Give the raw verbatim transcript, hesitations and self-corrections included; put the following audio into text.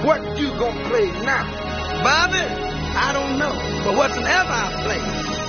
What you gonna play now? Bobby, I don't know. But whatsoever I play,